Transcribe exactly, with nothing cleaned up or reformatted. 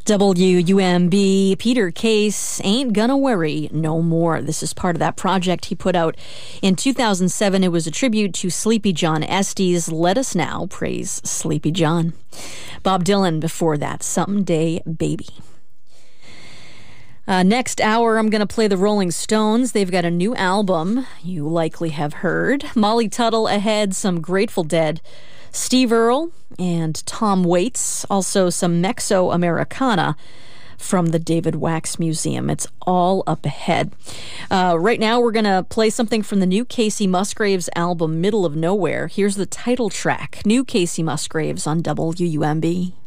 W U M B, Peter Case, Ain't Gonna Worry No More. This is part of that project he put out in two thousand seven. It was a tribute to Sleepy John Estes. Let us now praise Sleepy John. Bob Dylan before that, Someday Baby. Uh, next hour, I'm going to play the Rolling Stones. They've got a new album you likely have heard. Molly Tuttle ahead, some Grateful Dead. Steve Earle and Tom Waits, also some Mexo-Americana from the David Wax Museum. It's all up ahead. Uh, right now, we're going to play something from the new Casey Musgraves album, Middle of Nowhere. Here's the title track, New Casey Musgraves on W U M B.